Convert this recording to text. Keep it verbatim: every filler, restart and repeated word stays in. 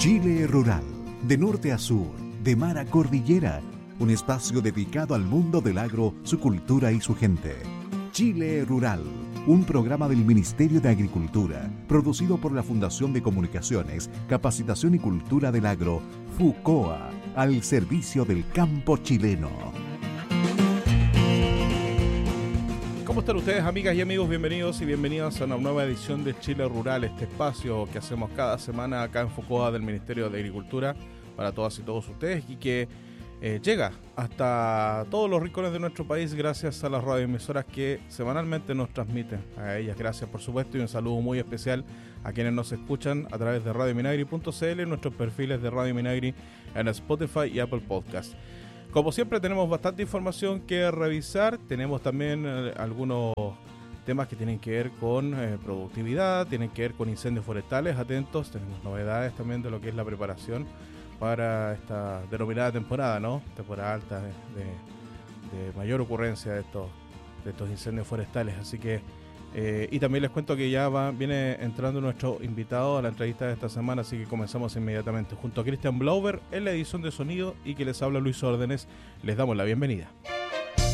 Chile Rural, de norte a sur, de mar a cordillera, un espacio dedicado al mundo del agro, su cultura y su gente. Chile Rural, un programa del Ministerio de Agricultura, producido por la Fundación de Comunicaciones, Capacitación y Cultura del Agro, FUCOA, al servicio del campo chileno. ¿Cómo están ustedes, amigas y amigos? Bienvenidos y bienvenidas a una nueva edición de Chile Rural, este espacio que hacemos cada semana acá en FUCOA del Ministerio de Agricultura para todas y todos ustedes y que eh, llega hasta todos los rincones de nuestro país gracias a las radioemisoras que semanalmente nos transmiten. A ellas gracias, por supuesto, y un saludo muy especial a quienes nos escuchan a través de radio minagri punto c l, nuestros perfiles de Radio Minagri en Spotify y Apple Podcast. Como siempre tenemos bastante información que revisar, tenemos también eh, algunos temas que tienen que ver con eh, productividad, tienen que ver con incendios forestales, atentos, tenemos novedades también de lo que es la preparación para esta denominada temporada, ¿no? Temporada alta de, de, de mayor ocurrencia de estos, de estos incendios forestales, así que Eh, y también les cuento que ya va, viene entrando nuestro invitado a la entrevista de esta semana, así que comenzamos inmediatamente junto a Cristian Blauber en la edición de sonido y que les habla Luis Órdenes. Les damos la bienvenida.